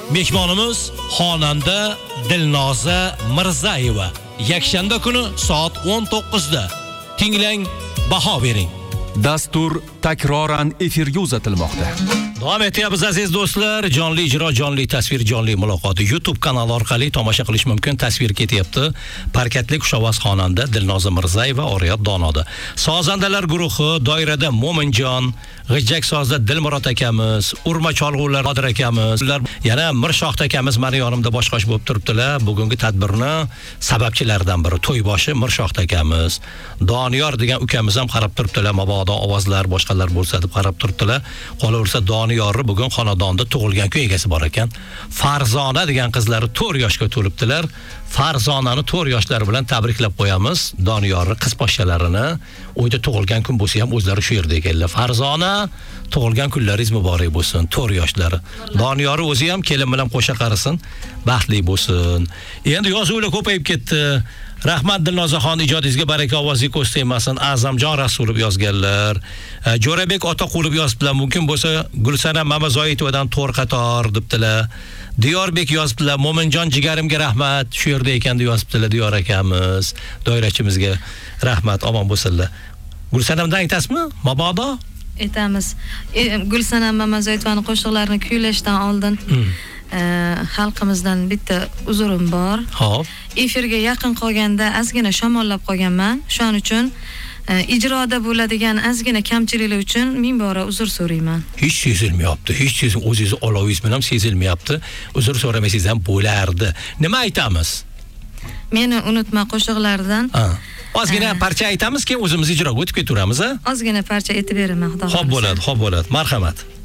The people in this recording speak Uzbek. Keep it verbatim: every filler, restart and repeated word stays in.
Mehmonimiz xonanda Dilnoza Mirzayeva. Yakshanba kuni soat o'n to'qqizda. Tinglang, baho bering. Dastur takroran efirga uzatilmoqda. Davom etyapmiz aziz do'stlar. Jonli ijro, jonli tasvir, jonli muloqot. YouTube kanali orqali tomosha qilish mumkin. Tasvir ketyapti. Parkatlik xushovoz xonanda Dilnoza Mirzayeva Oriyat Donoda. Sozandalar guruhi doirada Mo'minjon, G'ijjak sozda Dilmurod akamiz, Urma cholg'ular Qodir akamiz, ular yana Mirshohta akamiz meni yonimda boshqash bo'lib turibdilar. Bugungi tadbirni sababchilaridan biri To'yboshi Mirshohta akamiz, Doniyor degan ukamiz ham qarab turibdilar. Mabodo ovozlar boshqalar bo'lsa deb qarab turibdilar. Qolaversa Doniyorni bugun xonadonda tug'ilgan kun egasi bor ekan. Farzona degan qizlari to'rt yoshga to'libdilar. Farzonani to'rt yoshlari bilan tabriklab qo'yamiz. Doniyorni qiz poshchalarini uyda tug'ilgan kun bo'lsa ham o'zlari shu yerda ekanlar. Farzona tug'ilgan kunlaringiz muborak bo'lsin. to'rt yoshlari. Doniyori o'zi ham kelin bilan qo'sha qarisin, baxtli bo'lsin. Endi yozuvlar ko'payib ketdi. Rahmat Dilnozaxon, ijodingizga baraka, ovozing ko'z tegmasin. Azamjon Rasulov yozganlar. Jo'rabek Otaqulov yozibdilar. Mumkin bo'lsa Gulsanam Mamazoitovadan to'rt qator debdilar. Diyorbek yozibdilar. Mo'minjon jigarimga rahmat. Shu yerda ekan deb yozibdilar Diyor akamiz. Doirachimizga rahmat, omon bo'lsinlar. Gulsanamdan aytasizmi? Mabodo aytamiz. E, Gulsanam Mamazoitovaning qo'shiqlarini kuylashdan oldin hmm. e, xalqimizdan bitta uzurim bor. Xo'p. Efirga yaqin qolganda ozgina shamollab qolganman. Shuning uchun e, ijroda bo'ladigan ozgina kamchiliklar uchun ming bora uzr so'rayman. Hech sezilmayapti. Hech sezim o'zingiz olovingiz bilan sezilmayapti. Uzr so'ramasangiz ham bo'lardi. Nima aytamiz? Meni unutma qo'shiqlardan. Ha. Ozgina parcha aytamiz, keyin o'zimiz ijroga o'tib ketaveramiz, ha? Ozgina parcha aytib beraman, xudo xolasa. Xo'p bo'ladi, xo'p bo'ladi. Marhamat.